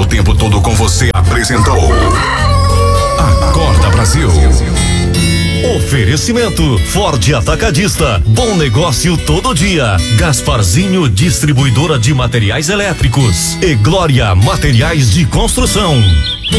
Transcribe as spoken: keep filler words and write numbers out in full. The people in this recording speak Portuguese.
o tempo todo com você apresentou Acorda Brasil. Oferecimento Ford Atacadista, bom negócio todo dia. Gasparzinho, distribuidora de materiais elétricos, e Glória Materiais de Construção.